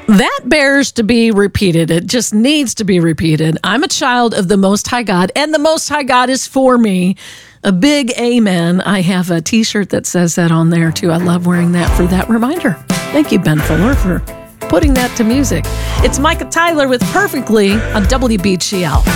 That bears to be repeated. It just needs to be repeated. I'm a child of the Most High God, and the Most High God is for me. A big amen. I have a t-shirt that says that on there, too. I love wearing that for that reminder. Thank you, Ben Fuller, for putting that to music. It's Micah Tyler with Perfectly on WBGL.